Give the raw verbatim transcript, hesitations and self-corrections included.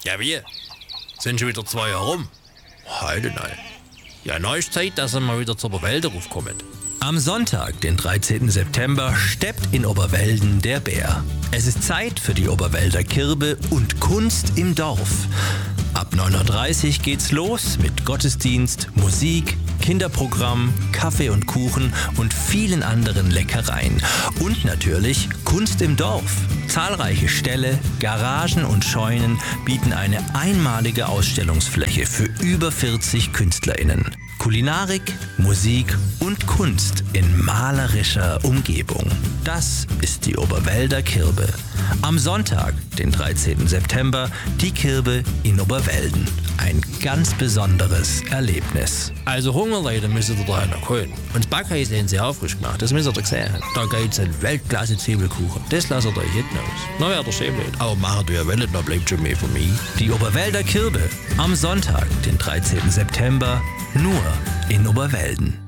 Ja, wie? Sind schon wieder zwei Jahre rum? Heute nein. Ja, neues Zeit, dass er mal wieder zur Oberwälder raufkommt. Am Sonntag, den dreizehnten September, steppt in Oberwelden der Bär. Es ist Zeit für die Oberwälder Kirbe und Kunst im Dorf. Ab neun Uhr dreißig geht's los mit Gottesdienst, Musik, Kinderprogramm, Kaffee und Kuchen und vielen anderen Leckereien. Und natürlich Kunst im Dorf. Zahlreiche Ställe, Garagen und Scheunen bieten eine einmalige Ausstellungsfläche für über vierzig KünstlerInnen. Kulinarik, Musik und Kunst in malerischer Umgebung. Das ist die Oberwälder Kirbe. Am Sonntag, den dreizehnten September, die Kirbe in Oberwelden. Ein ganz besonderes Erlebnis. Also Hungerleute müssen ihr da noch kommen. Und das Backhaus haben sie auch frisch gemacht, das müsst ihr doch sehen. Da gibt's einen Weltklasse-Zwiebelkuchen. Das lasst ihr euch hinten aus. Na, wäre der schön blöd. Aber machen ihr ja wollt, dann bleibt schon mehr von mir. Die Oberwälder Kirbe. Am Sonntag, den dreizehnten September, nur in Oberwelden.